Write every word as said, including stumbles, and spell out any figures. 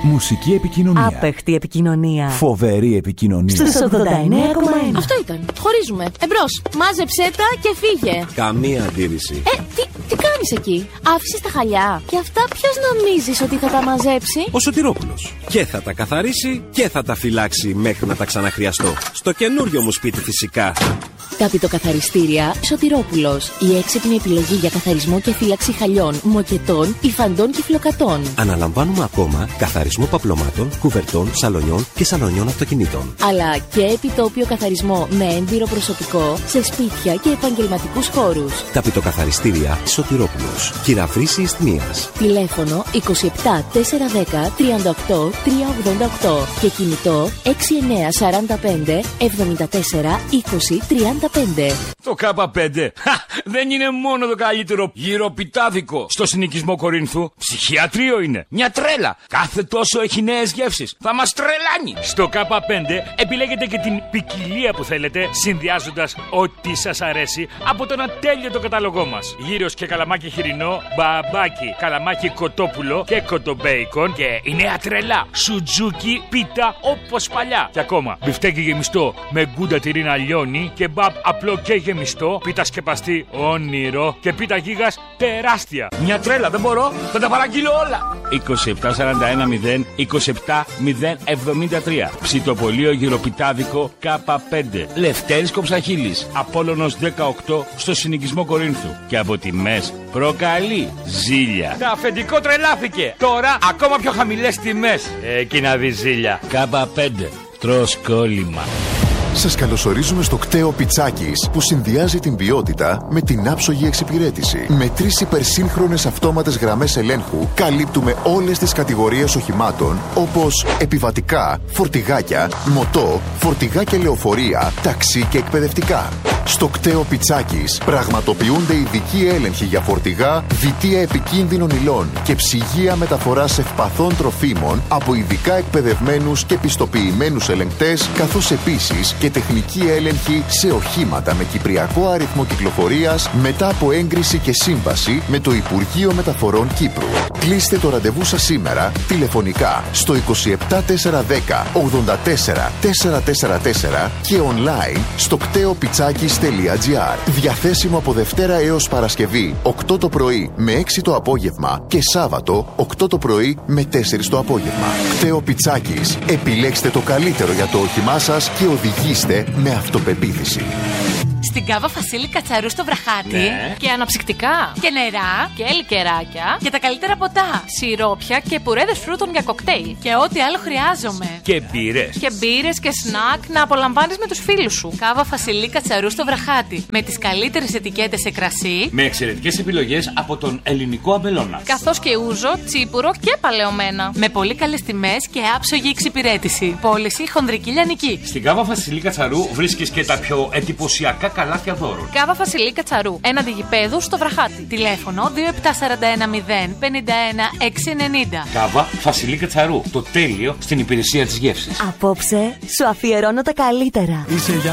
Μουσική επικοινωνία. Άπεχτη επικοινωνία. Φοβερή επικοινωνία. Στους ογδόντα εννέα κόμμα ένα. Αυτό ήταν. Χωρίζουμε. Εμπρός. Μάζεψέ τα και φύγε. Καμία αντίρρηση. Ε, τι, τι κάνεις εκεί? Άφησες τα χαλιά. Και αυτά ποιος νομίζεις ότι θα τα μαζέψει? Ο Σωτηρόπουλος. Και θα τα καθαρίσει και θα τα φυλάξει μέχρι να τα ξαναχρειαστώ. Στο καινούριο μου σπίτι φυσικά. Ταπητοκαθαριστήρια Σωτηρόπουλος. Η έξυπνη επιλογή για καθαρισμό και φύλαξη χαλιών, μοκετών, υφαντών και φλοκατών. Αναλαμβάνουμε ακόμα καθαρισμό παπλωμάτων, κουβερτών, σαλονιών και σαλονιών αυτοκινήτων. Αλλά και επιτόπιο καθαρισμό με έμπειρο προσωπικό σε σπίτια και επαγγελματικούς χώρους. Ταπητοκαθαριστήρια Σωτηρόπουλος. Κυραυρίσι Ισθμίας. Τηλέφωνο είκοσι επτά τετρακόσια δέκα τριάντα οκτώ τριακόσια ογδόντα οκτώ και κινητό έξι εννέα σαράντα πέντε εβδομήντα τέσσερα είκοσι τριάντα πέντε. Το Κάπα πέντε δεν είναι μόνο το καλύτερο γυροπιτάδικο στο συνοικισμό Κορίνθου. Ψυχιατρίο είναι. Μια τρέλα. Κάθε τόσο έχει νέες γεύσεις. Θα μας τρελάνει. Στο Κάπα πέντε επιλέγετε και την ποικιλία που θέλετε, συνδυάζοντας ό,τι σας αρέσει από τον ατέλειωτο κατάλογό μας. Γύρος και καλαμάκι χοιρινό, μπαμπάκι, καλαμάκι κοτόπουλο και κοτομπέικον και η νέα τρελά σουτζούκι πίτα όπως παλιά. Και ακόμα μπιφτέκι γεμιστό με γκούντα τυρίνα λιώνει και μπαμπ απλό και γεμιστό, πίτα σκεπαστή όνειρο και πίτα γίγας τεράστια. Μια τρέλα, δεν μπορώ, θα τα παραγγείλω όλα. είκοσι επτά σαράντα ένα μηδέν είκοσι επτά μηδέν εβδομήντα τρία. Ψητοπολείο γυροπιτάδικο Κάπα πέντε. Λευτέρης Κοψαχίλης. Απόλλωνος δεκαοκτώ στο συνοικισμό Κορίνθου. Και από τιμές προκαλεί ζήλια. Τα αφεντικό τρελάθηκε. Τώρα ακόμα πιο χαμηλές τιμές. Εκεί να δει ζήλια. Κάπα πέντε. Τρως κόλλημα. Σας καλωσορίζουμε στο κτέο Πιτσάκης, που συνδυάζει την ποιότητα με την άψογη εξυπηρέτηση. Με τρεις υπερσύγχρονες αυτόματες γραμμές ελέγχου καλύπτουμε όλες τις κατηγορίες οχημάτων, όπως επιβατικά, φορτηγάκια, μοτό, φορτηγάκια λεωφορεία, ταξί και εκπαιδευτικά. Στο κτέο Πιτσάκης πραγματοποιούνται ειδικοί έλεγχοι για φορτηγά, βιτία επικίνδυνων υλών και ψυγεία μεταφοράς ευπαθών τροφίμων από ειδικά εκπαιδευμένους και πιστοποιημένους ελεγκτές, καθώς επίσης και τεχνική έλεγχη σε οχήματα με κυπριακό αριθμό κυκλοφορίας μετά από έγκριση και σύμβαση με το Υπουργείο Μεταφορών Κύπρου. Κλείστε το ραντεβού σας σήμερα τηλεφωνικά στο είκοσι επτά τετρακόσια δέκα ογδόντα τέσσερα τετρακόσια σαράντα τέσσερα και online στο κτέο πιτσάκης τελεία τζι άρ. Διαθέσιμο από Δευτέρα έως Παρασκευή οκτώ το πρωί με έξι το απόγευμα και Σάββατο οκτώ το πρωί με τέσσερα το απόγευμα. Κτέο Πιτσάκης. Επιλέξτε το καλύτερο για το όχημά σας και οδηγήστε με αυτοπεποίθηση. Στην Κάβα Φασίλη Κατσαρού στο Βραχάτι. Ναι. Και αναψυκτικά. Και νερά. Και λικεράκια. Και τα καλύτερα ποτά. Σιρόπια και πουρέδες φρούτων για κοκτέιλ. Και ό,τι άλλο χρειάζομαι. Και μπύρες. Και μπύρες και σνακ να απολαμβάνεις με τους φίλους σου. Κάβα Φασίλη Κατσαρού στο Βραχάτι. Με τις καλύτερες ετικέτες σε κρασί. Με εξαιρετικές επιλογές από τον ελληνικό αμπελώνα. Καθώς και ούζο, τσίπουρο και παλαιωμένα. Με πολύ καλές τιμές και άψογη εξυπηρέτηση. Πώληση χονδρική λιανική. Στην Κάβα Φασιλή Κατσαρού βρίσκεις και τα πιο εντυπωσιακά καλάθια δώρων. Κάβα Φασιλή Κατσαρού, έναντι γηπέδου στο Βραχάτι. Τηλέφωνο δύο επτά τέσσερα ένα μηδέν πενήντα ένα έξι ενενήντα. Κάβα Φασιλή Κατσαρού, το τέλειο στην υπηρεσία της γεύσης. Απόψε σου αφιερώνω τα καλύτερα. Είσαι για